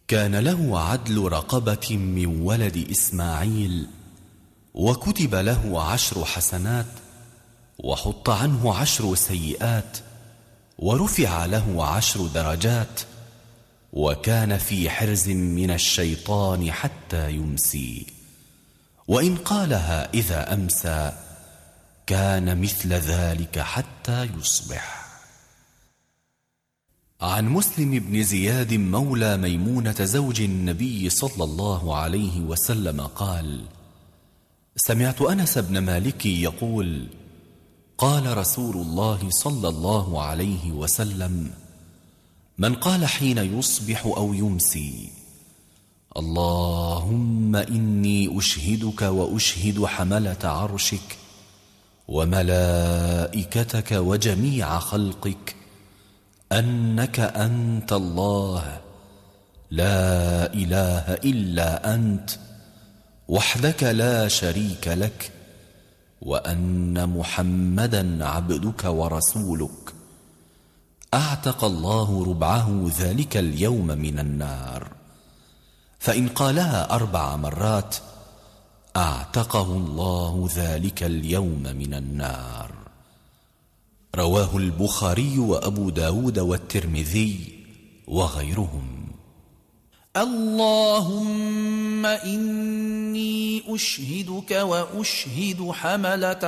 كان له عدل رقبة من ولد إسماعيل، وكتب له 10 حسنات، وحط عنه 10 سيئات، ورفع له 10 درجات، وكان في حرز من الشيطان حتى يمسي، وإن قالها إذا أمسى كان مثل ذلك حتى يصبح. عن مسلم بن زياد مولى ميمونة زوج النبي صلى الله عليه وسلم قال: سمعت أنس بن مالك يقول: قال رسول الله صلى الله عليه وسلم: من قال حين يصبح أو يمسي: اللهم إني أشهدك وأشهد حملة عرشك وملائكتك وجميع خلقك أنك أنت الله لا إله إلا أنت وحدك لا شريك لك، وأن محمدا عبدك ورسولك، أعتق الله ربعه ذلك اليوم من النار. فإن قالها 4 مرات أعتقه الله ذلك اليوم من النار. رواه البخاري وأبو داود والترمذي وغيرهم. اللهم إني أشهدك وأشهد حملة